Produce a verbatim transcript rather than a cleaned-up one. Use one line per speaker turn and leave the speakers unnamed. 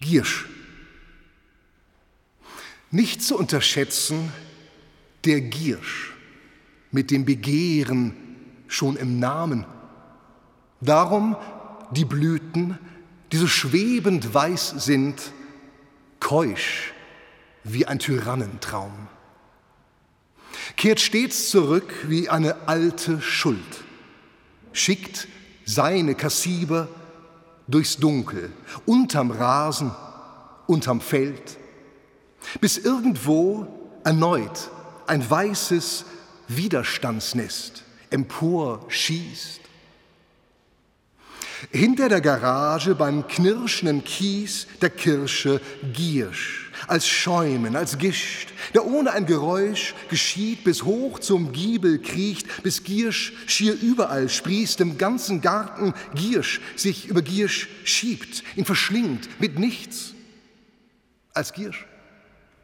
Giersch. Nicht zu unterschätzen der Giersch mit dem Begehren schon im Namen. Darum die Blüten, die so schwebend weiß sind, keusch wie ein Tyrannentraum. Kehrt stets zurück wie eine alte Schuld, schickt seine Kassiber durchs Dunkel, unterm Rasen, unterm Feld, bis irgendwo erneut ein weißes Widerstandsnest emporschießt. Hinter der Garage beim knirschenden Kies der Kirsche Giersch, als Schäumen, als Gischt, der ohne ein Geräusch geschieht, bis hoch zum Giebel kriecht, bis Giersch schier überall sprießt, im ganzen Garten Giersch sich über Giersch schiebt, ihn verschlingt mit nichts als Giersch.